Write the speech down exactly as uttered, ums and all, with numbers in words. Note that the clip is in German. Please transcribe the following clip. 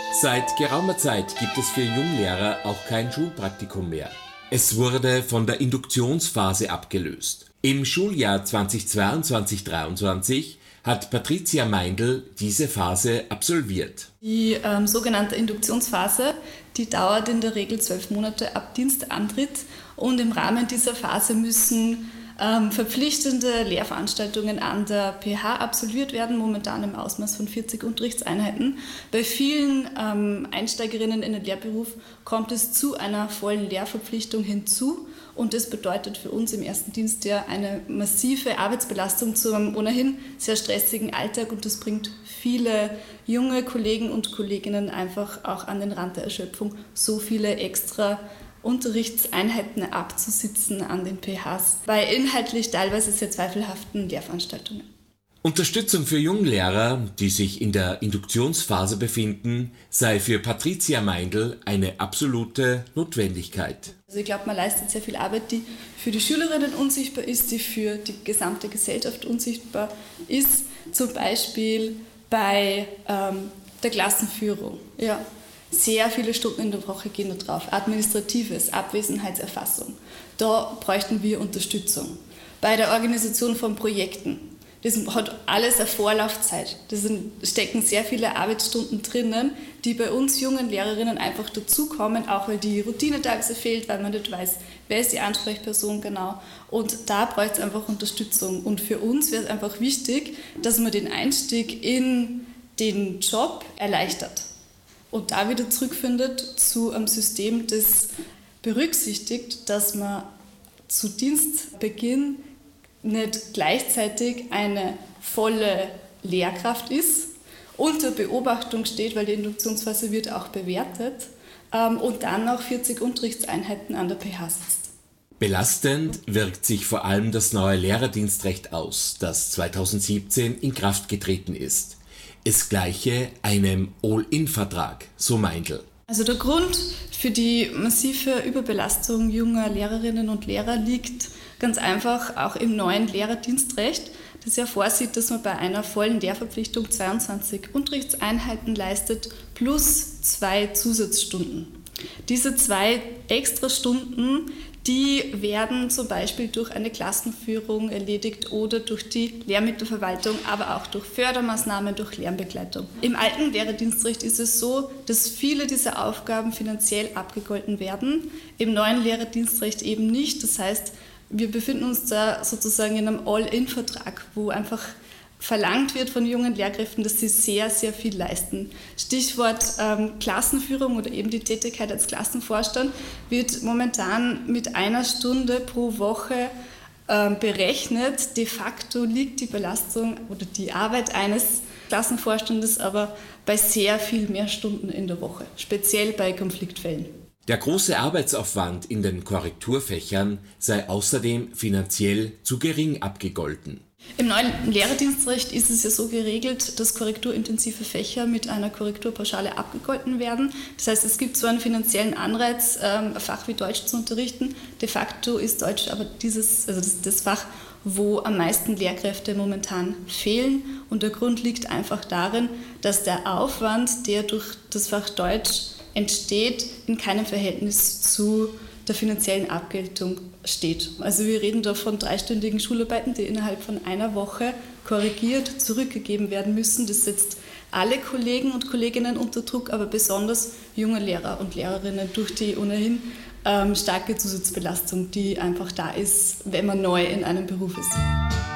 Seit geraumer Zeit gibt es für Junglehrer auch kein Schulpraktikum mehr. Es wurde von der Induktionsphase abgelöst. Im Schuljahr zweitausendzweiundzwanzig dreiundzwanzig hat Patricia Meindl diese Phase absolviert. Die ähm, sogenannte Induktionsphase, die dauert in der Regel zwölf Monate ab Dienstantritt, und im Rahmen dieser Phase müssen ähm, verpflichtende Lehrveranstaltungen an der P H absolviert werden, momentan im Ausmaß von vierzig Unterrichtseinheiten. Bei vielen ähm, Einsteigerinnen in den Lehrberuf kommt es zu einer vollen Lehrverpflichtung hinzu. Und das bedeutet für uns im ersten Dienstjahr eine massive Arbeitsbelastung zu einem ohnehin sehr stressigen Alltag. Und das bringt viele junge Kollegen und Kolleginnen einfach auch an den Rand der Erschöpfung, so viele extra Unterrichtseinheiten abzusitzen an den P Hs, bei inhaltlich teilweise sehr zweifelhaften Lehrveranstaltungen. Unterstützung für Junglehrer, die sich in der Induktionsphase befinden, sei für Patricia Meindl eine absolute Notwendigkeit. Also ich glaube, man leistet sehr viel Arbeit, die für die Schülerinnen unsichtbar ist, die für die gesamte Gesellschaft unsichtbar ist. Zum Beispiel bei ähm, der Klassenführung. Ja. Sehr viele Stunden in der Woche gehen da drauf. Administratives, Abwesenheitserfassung. Da bräuchten wir Unterstützung. Bei der Organisation von Projekten. Das hat alles eine Vorlaufzeit. Da stecken sehr viele Arbeitsstunden drinnen, die bei uns jungen Lehrerinnen einfach dazukommen, auch weil die Routine teilweise fehlt, weil man nicht weiß, wer ist die Ansprechperson genau. Und da braucht es einfach Unterstützung. Und für uns wäre es einfach wichtig, dass man den Einstieg in den Job erleichtert und da wieder zurückfindet zu einem System, das berücksichtigt, dass man zu Dienstbeginn nicht gleichzeitig eine volle Lehrkraft ist, unter Beobachtung steht, weil die Induktionsphase wird auch bewertet, ähm, und dann noch vierzig Unterrichtseinheiten an der P H sitzt. Belastend wirkt sich vor allem das neue Lehrerdienstrecht aus, das zweitausendsiebzehn in Kraft getreten ist. Es gleiche einem All-in-Vertrag, so Meindl. Also der Grund für die massive Überbelastung junger Lehrerinnen und Lehrer liegt ganz einfach auch im neuen Lehrerdienstrecht, das ja vorsieht, dass man bei einer vollen Lehrverpflichtung zweiundzwanzig Unterrichtseinheiten leistet plus zwei Zusatzstunden. Diese zwei Extrastunden, die werden zum Beispiel durch eine Klassenführung erledigt oder durch die Lehrmittelverwaltung, aber auch durch Fördermaßnahmen, durch Lernbegleitung. Im alten Lehrerdienstrecht ist es so, dass viele dieser Aufgaben finanziell abgegolten werden, im neuen Lehrerdienstrecht eben nicht. Das heißt, wir befinden uns da sozusagen in einem All-in-Vertrag, wo einfach verlangt wird von jungen Lehrkräften, dass sie sehr, sehr viel leisten. Stichwort ähm, Klassenführung oder eben die Tätigkeit als Klassenvorstand wird momentan mit einer Stunde pro Woche ähm, berechnet. De facto liegt die Belastung oder die Arbeit eines Klassenvorstandes aber bei sehr viel mehr Stunden in der Woche, speziell bei Konfliktfällen. Der große Arbeitsaufwand in den Korrekturfächern sei außerdem finanziell zu gering abgegolten. Im neuen Lehrerdienstrecht ist es ja so geregelt, dass korrekturintensive Fächer mit einer Korrekturpauschale abgegolten werden. Das heißt, es gibt so einen finanziellen Anreiz, ein Fach wie Deutsch zu unterrichten. De facto ist Deutsch aber dieses, also das, das Fach, wo am meisten Lehrkräfte momentan fehlen. Und der Grund liegt einfach darin, dass der Aufwand, der durch das Fach Deutsch entsteht, in keinem Verhältnis zu der finanziellen Abgeltung steht. Also wir reden da von dreistündigen Schularbeiten, die innerhalb von einer Woche korrigiert zurückgegeben werden müssen. Das setzt alle Kollegen und Kolleginnen unter Druck, aber besonders junge Lehrer und Lehrerinnen durch die ohnehin ähm, starke Zusatzbelastung, die einfach da ist, wenn man neu in einem Beruf ist.